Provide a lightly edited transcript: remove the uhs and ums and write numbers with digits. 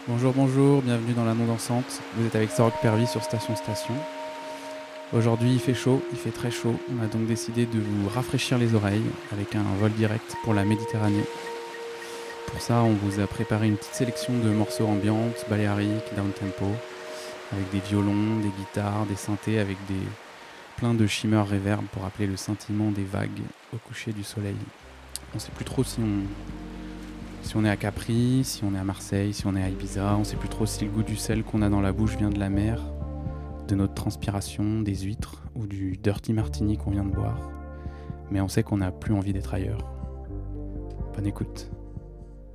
Bonjour, bonjour, bienvenue dans la non dansante. Vous êtes avec Sorok Pervy sur Station Station. Aujourd'hui il fait chaud, il fait très chaud. On a donc décidé de vous rafraîchir les oreilles avec un vol direct pour la Méditerranée. Pour ça, on vous a préparé une petite sélection de morceaux ambiantes, baléariques, down-tempo, avec des violons, des guitares, des synthés, avec plein de shimmer reverb pour rappeler le scintillement des vagues au coucher du soleil. On sait plus trop si on est à Capri, si on est à Marseille, si on est à Ibiza, on sait plus trop si le goût du sel qu'on a dans la bouche vient de la mer, de notre transpiration, des huîtres ou du dirty martini qu'on vient de boire. Mais on sait qu'on n'a plus envie d'être ailleurs. Bonne écoute.